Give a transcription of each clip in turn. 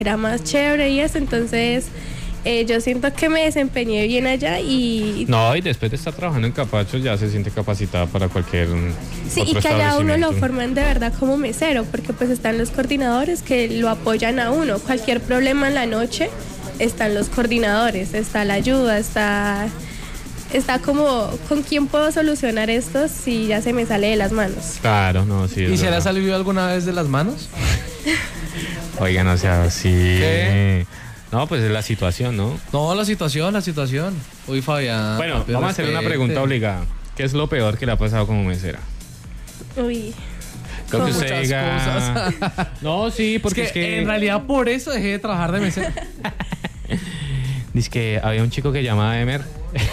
era más chévere y eso, entonces yo siento que me desempeñé bien allá y... No, y después de estar trabajando en Capachos ya se siente capacitada para cualquier Sí, otro y que allá uno lo establecimiento. forman de verdad como mesero, porque pues están los coordinadores que lo apoyan a uno. Cualquier problema en la noche, están los coordinadores, está la ayuda, está como, ¿con quién puedo solucionar esto si ya se me sale de las manos? Claro, no, sí. ¿Y es se le ha verdad. salido alguna vez de las manos? Oiga, no sea así. ¿Qué? No, pues es la situación, ¿no? No, la situación. Uy, Fabián. Bueno, papi, vamos a hacer una respete. pregunta obligada. ¿Qué es lo peor que le ha pasado como mesera? Uy, Lo que Muchas usted diga. cosas. No, sí, porque es que en realidad por eso dejé de trabajar de mesero. Dice que había un chico que llamaba Emer.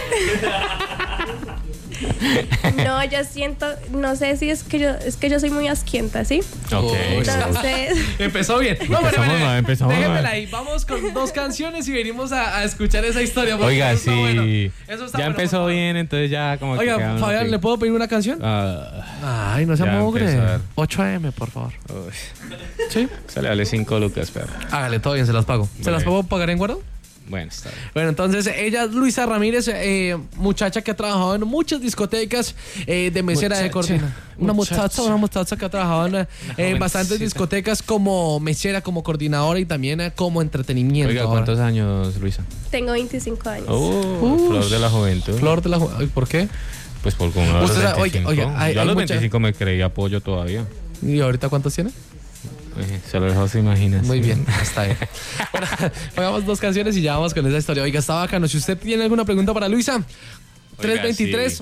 no, yo siento, no sé si es que yo soy muy asquienta, ¿sí? Ok. Entonces, Empezó bien. No, Empezamos mal, empezamos déjenmela mal. ahí. Vamos con 2 canciones y venimos a escuchar esa historia. porque Oiga, eso está sí. bueno. Eso está Ya bueno, empezó por favor. bien, entonces ya como que Oiga, queda uno Fabián, así. ¿le puedo pedir una canción? Ay, no se ya mogre. empezar. 8 AM, por favor. Uy, ¿Sí? se le vale 5 lucas, perro. Hágale, todo bien, se las pago. ¿Se las puedo pagar en guardo? Bueno, está bien. Bueno, entonces ella es Luisa Ramírez, muchacha que ha trabajado en muchas discotecas de mesera de Cordina. Una muchacha que ha trabajado en bastantes discotecas como mesera, como coordinadora y también como entretenimiento. Oiga, ahora. ¿cuántos años, Luisa? tengo 25 años. Flor de la juventud. Flor de la Ay, ¿por qué? Pues por como a los Usted sabe- 25. oiga, hay- Yo a hay los mucha- 25 me creía pollo todavía. ¿Y ahorita cuántos tiene? Se lo dejo, se imagina. Muy sí. bien, está bien. Bueno, pongamos 2 canciones y ya vamos con esa historia. Oiga, está bacano. Si usted tiene alguna pregunta para Luisa, 323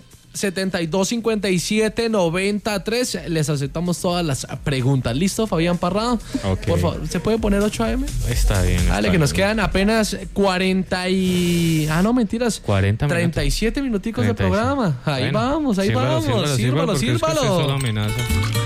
7257 93. Les aceptamos todas las preguntas. ¿Listo, Fabián Parrado? Ok. Por favor, ¿se puede poner 8 AM? Está bien. Dale, está que nos bien. quedan apenas 40 y... Ah, no, mentiras. 40 minutos. 37 minuticos de 37. programa. Ahí Bueno, vamos, ahí sírvalo, vamos. sírvalo, Sírvalo, porque es que usted sírvalo. solo amenaza.